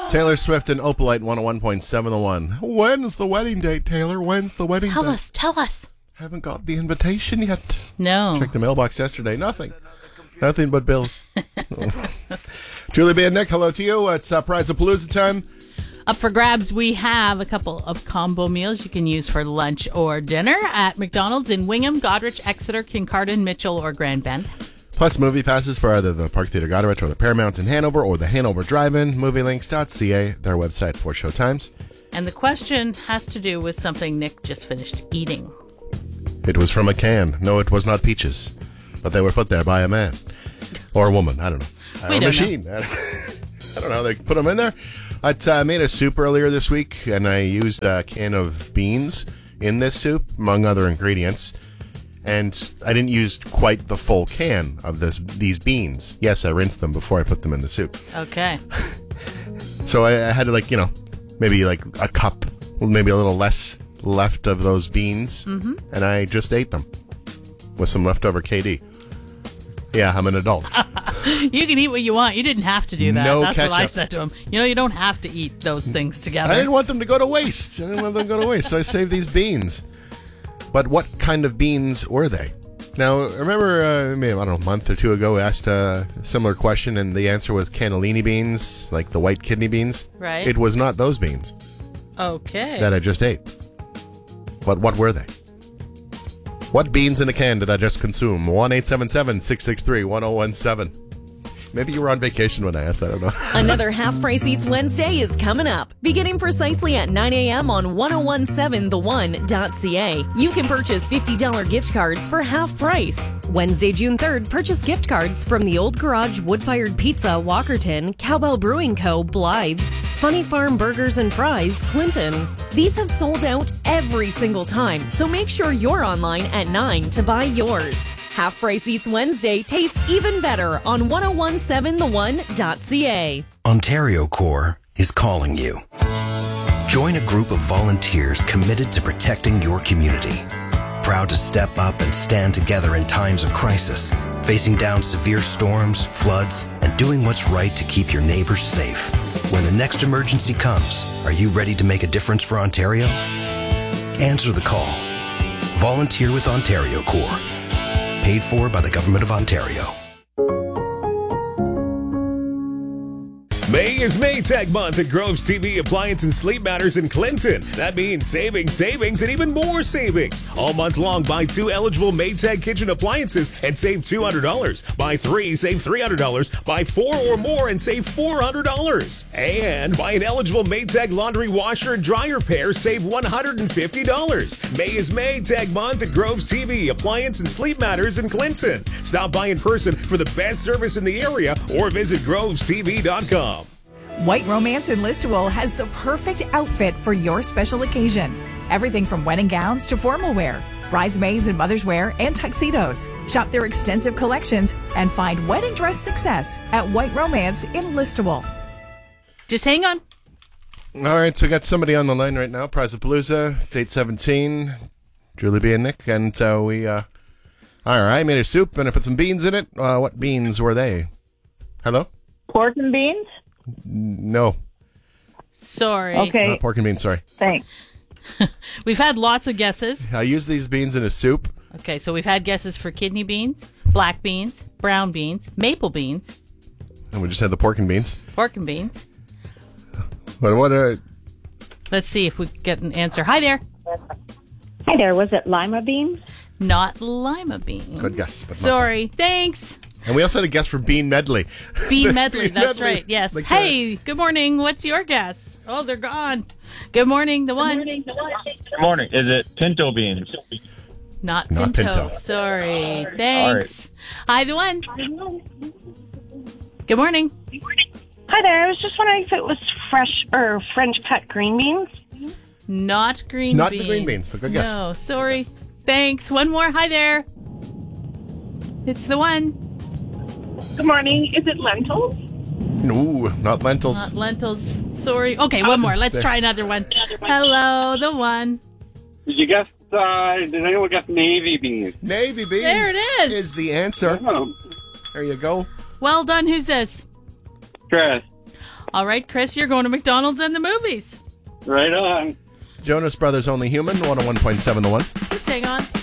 Taylor Swift and Opalite 101.701. When's the wedding date, Taylor? When's the wedding date? Tell us. Haven't got the invitation yet. No. Checked the mailbox yesterday. Nothing but bills. Julie B. and Nick, hello to you. It's Prize-a-Palooza time. Up for grabs, we have a couple of combo meals you can use for lunch or dinner at McDonald's in Wingham, Goderich, Exeter, Kincardine, Mitchell, or Grand Bend. Plus movie passes for either the Park Theatre Goderich or the Paramount in Hanover or the Hanover Drive-In, movielinks.ca, their website for showtimes. And the question has to do with something Nick just finished eating. It was from a can. No, it was not peaches. But they were put there by a man. Or a woman. I don't know. We a don't machine. know. I don't know. They put them in there. I made a soup earlier this week, and I used a can of beans in this soup, among other ingredients. And I didn't use quite the full can of these beans. Yes, I rinsed them before I put them in the soup. Okay. So I had to, maybe like a cup, maybe a little less left of those beans. Mm-hmm. And I just ate them with some leftover KD. Yeah, I'm an adult. You can eat what you want. You didn't have to do that. No That's ketchup. what I said to him. You don't have to eat those things together. I didn't want them to go to waste. So I saved these beans. But what kind of beans were they? Now, remember, maybe, a month or two ago, I asked a similar question, and the answer was cannellini beans, like the white kidney beans. Right. It was not those beans. Okay. That I just ate. But what were they? What beans in a can did I just consume? 1-877-663-1017. Maybe you were on vacation when I asked that. I don't know. Another Half Price Eats Wednesday is coming up. Beginning precisely at 9 a.m. on 1017thone.ca. You can purchase $50 gift cards for half price. Wednesday, June 3rd, purchase gift cards from the Old Garage Wood-Fired Pizza, Walkerton, Cowbell Brewing Co., Blythe, Funny Farm Burgers and Fries, Clinton. These have sold out every single time, so make sure you're online at 9 to buy yours. Half Price Eats Wednesday tastes even better on 1017thone.ca. Ontario Corps is calling you. Join a group of volunteers committed to protecting your community. Proud to step up and stand together in times of crisis, facing down severe storms, floods, and doing what's right to keep your neighbors safe. When the next emergency comes, are you ready to make a difference for Ontario? Answer the call. Volunteer with Ontario Corps. Paid for by the Government of Ontario. May is Maytag month at Groves TV Appliance and Sleep Matters in Clinton. That means savings, and even more savings. All month long, buy 2 eligible Maytag kitchen appliances and save $200. Buy 3, save $300. Buy 4 or more and save $400. And buy an eligible Maytag laundry washer and dryer pair, save $150. May is Maytag month at Groves TV Appliance and Sleep Matters in Clinton. Stop by in person for the best service in the area or visit grovestv.com. White Romance in Listowel has the perfect outfit for your special occasion. Everything from wedding gowns to formal wear, bridesmaids and mother's wear, and tuxedos. Shop their extensive collections and find wedding dress success at White Romance in Listowel. Just hang on. All right, so we got somebody on the line right now. Prize-a-Palooza. It's 8:17. Julie B. and Nick. And all right, I made a soup and I put some beans in it. What beans were they? Hello? Pork and beans? No. Sorry. Okay. Not pork and beans, sorry. Thanks. We've had lots of guesses. I used these beans in a soup. Okay, so we've had guesses for kidney beans, black beans, brown beans, maple beans, And we just had the pork and beans. pork and beans. But what Let's see if we get an answer. Hi there. Hi there. Was it lima beans? Not lima beans. good guess. But not Sorry. Thanks. that. And we also had a guess for bean medley. Bean medley. That's medley. right. Yes. Like Hey, good morning. What's your guess? Oh, they're gone. Good morning. The one. Good morning. Is it pinto beans? Not Not pinto. pinto. Sorry. Thanks. Hi, the one. Good morning. Hi there. I was just wondering if it was fresh or French cut green beans. Not green Not beans. the green beans, but good guess. No, sorry. Thanks. One more. Hi there. It's the one. Good morning. Is it lentils? No, not lentils. Not lentils. Sorry. Okay, one more. Let's try another one. Hello, the one. Did you guess? Did anyone guess navy beans? Navy beans. There it is. Is the answer. Oh, There you go. Well done. Who's this? Chris. All right, Chris, you're going to McDonald's and the movies. Right on. Jonas Brothers Only Human, 101.7 The One. Just hang on.